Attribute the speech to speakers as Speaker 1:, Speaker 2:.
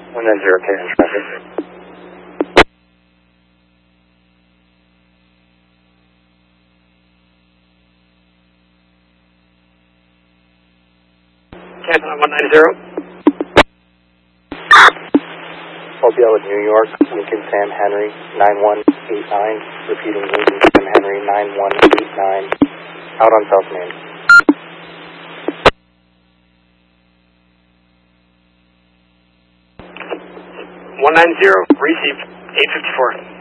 Speaker 1: 190, clear on traffic.
Speaker 2: Cancel 190.
Speaker 1: OBL with New York, Lincoln Sam Henry, 9189, repeating Lincoln Sam Henry, 9189, out on South Main.
Speaker 2: 190, received, 854.